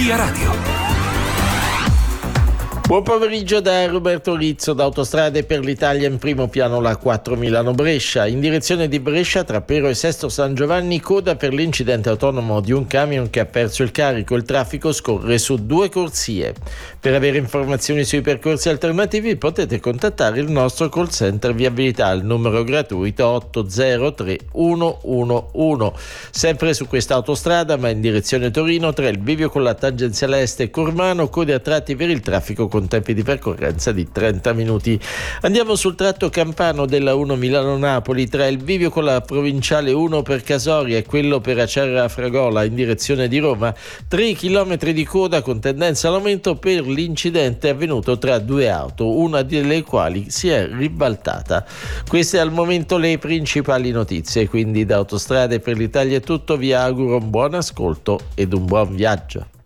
Via Radio. Buon pomeriggio da Roberto Rizzo. Da Autostrade per l'Italia, in primo piano la 4 Milano-Brescia. In direzione di Brescia, tra Pero e Sesto San Giovanni, coda per l'incidente autonomo di un camion che ha perso il carico. Il traffico scorre su 2 corsie. Per avere informazioni sui percorsi alternativi potete contattare il nostro call center viabilità al numero gratuito 803 111. Sempre su questa autostrada, ma in direzione Torino, tra il bivio con la tangenziale est e Cormano, code a tratti per il traffico con tempi di percorrenza di 30 minuti. Andiamo sul tratto campano della 1 Milano-Napoli, tra il bivio con la provinciale 1 per Casoria e quello per Acerra Fragola in direzione di Roma, 3 chilometri di coda con tendenza all'aumento per l'incidente avvenuto tra 2 auto, una delle quali si è ribaltata. Queste al momento le principali notizie, quindi da Autostrade per l'Italia è tutto, vi auguro un buon ascolto ed un buon viaggio.